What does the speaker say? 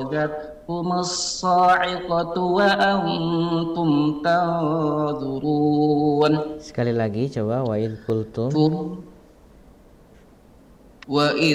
أخذتكم الصاعقة وأنتم تنظرون. Sekali lagi coba wa id qultum. وإذ